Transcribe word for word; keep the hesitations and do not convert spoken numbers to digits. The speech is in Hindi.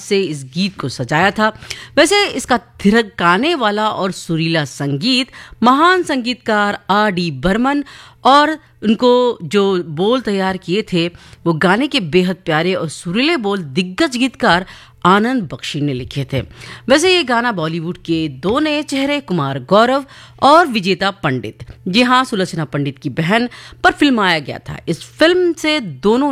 से इस गीत को सजाया था। वैसे इसका थिरकाने वाला और सुरीला संगीत महान संगीतकार आर डी बर्मन और उनको जो बोल तैयार किए थे वो गाने के बेहद प्यारे और सुरीले बोल दिग्गज गीतकार आनंद बख्शी ने लिखे थे। वैसे ये गाना बॉलीवुड के दो नए चेहरे कुमार गौरव और विजेता पंडित, जी हाँ सुलोचना पंडित की बहन, पर फिल्माया गया था। इस फिल्म से दोनों